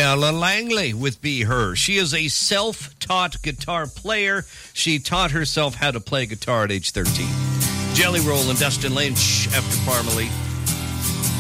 Ella Langley with Be Her. She is a self-taught guitar player. She taught herself how to play guitar at age 13. Jelly Roll and Dustin Lynch after Parmalee.